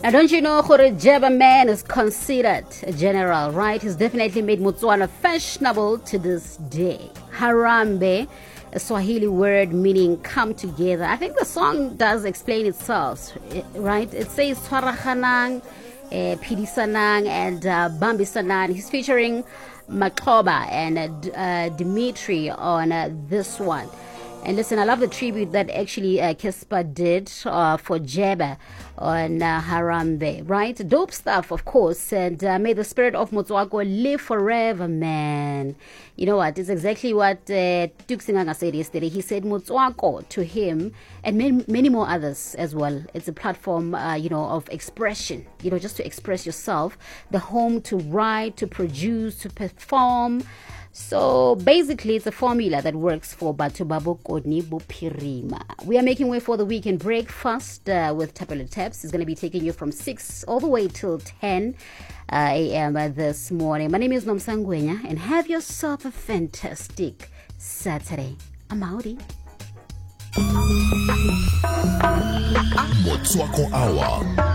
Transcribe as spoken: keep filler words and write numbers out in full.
Now, don't you know Gore Jeba man is considered a general, right? He's definitely made Motswana fashionable to this day. Harambe, a Swahili word meaning come together. I think the song does explain itself, right? It says Twarahanang, uh, Pidisanang, and uh, Bambisanang. He's featuring Makoba and uh, uh, Dimitri on uh, this one. And listen, I love the tribute that actually uh, Kespa did uh, for Jeba on uh, Harambe, right? Dope stuff, of course. And uh, may the spirit of Motswako live forever, man. You know what? It's exactly what uh, Duke Singanga said yesterday. He said Motswako to him and many, many more others as well. It's a platform, uh, you know, of expression, you know, just to express yourself. The home to write, to produce, to perform. So basically, it's a formula that works for Batubabo Kodni Bupirima. We are making way for the weekend breakfast uh, with Tapele Taps. It's going to be taking you from six all the way till ten uh, a m this morning. My name is Nomsangwenya, and have yourself a fantastic Saturday. I'm outie. Motswako Hour.